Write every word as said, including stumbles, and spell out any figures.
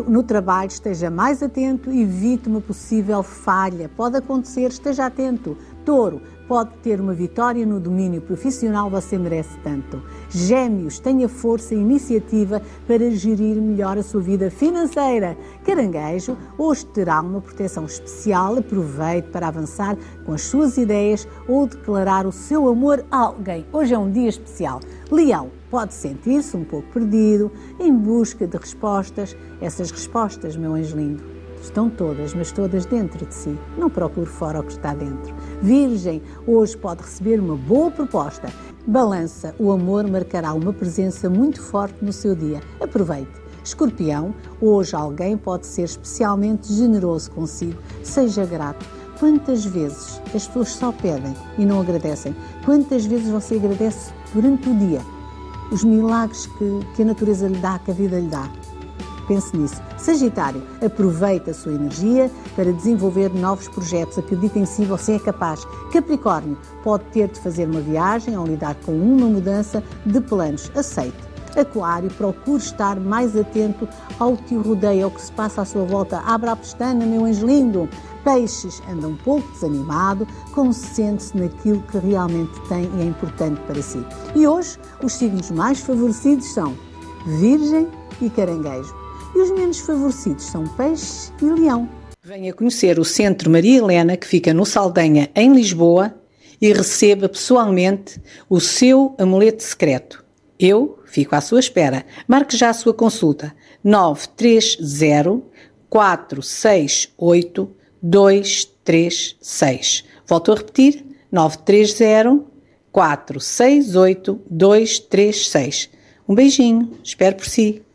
no trabalho esteja mais atento e evite uma possível falha. Pode acontecer, esteja atento. Touro, pode ter uma vitória no domínio profissional, você merece tanto. Gêmeos, tenha força e iniciativa para gerir melhor a sua vida financeira. Caranguejo, hoje terá uma proteção especial, aproveite para avançar com as suas ideias ou declarar o seu amor a alguém. Hoje é um dia especial. Leão, pode sentir-se um pouco perdido, em busca de respostas. Essas respostas, meu anjo lindo, estão todas, mas todas dentro de si. Não procure fora o que está dentro. Virgem, hoje pode receber uma boa proposta. Balança, o amor marcará uma presença muito forte no seu dia. Aproveite. Escorpião, hoje alguém pode ser especialmente generoso consigo. Seja grato. Quantas vezes as pessoas só pedem e não agradecem? Quantas vezes você agradece durante o dia os milagres que, que a natureza lhe dá, que a vida lhe dá? Pense nisso. Sagitário, aproveite a sua energia para desenvolver novos projetos. Acredite em si, você é capaz. Capricórnio, pode ter de fazer uma viagem ou lidar com uma mudança de planos. Aceite. Aquário, procure estar mais atento ao que o rodeia, ao que se passa à sua volta. Abra a pestana, meu anjo lindo. Peixes, anda um pouco desanimado, concentre-se naquilo que realmente tem e é importante para si. E hoje, os signos mais favorecidos são Virgem e Caranguejo. E os menos favorecidos são Peixe e Leão. Venha conhecer o Centro Maria Helena, que fica no Saldanha, em Lisboa, e receba pessoalmente o seu amuleto secreto. Eu fico à sua espera. Marque já a sua consulta. nove três zero, quatro seis oito, dois três seis. Volto a repetir. nove três zero, quatro seis oito, dois três seis. Um beijinho. Espero por si.